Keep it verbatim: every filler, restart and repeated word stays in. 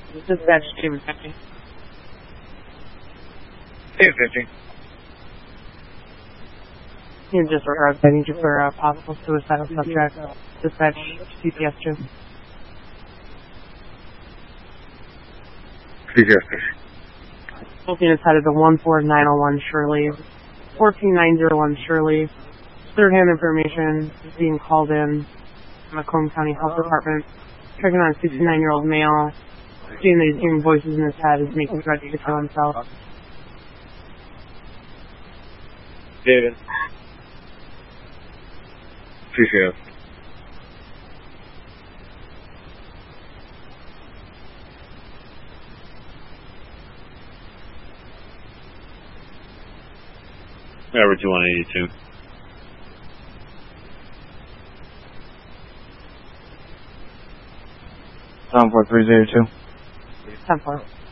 Dispatch David fifty. David fifty. You just regards, I need you for a possible suicidal subject. Dispatch C P S two. C P S two. Both units headed to one four nine oh one Shirley. fourteen nine oh one Shirley. Third-hand information is being called in from the Macomb County Health Department. Checking on a sixty-nine-year-old male. Seeing that he's hearing voices in his head, is making threats to kill himself. David. C C S. Average one eighty-two. Tom four three zero two. ten four.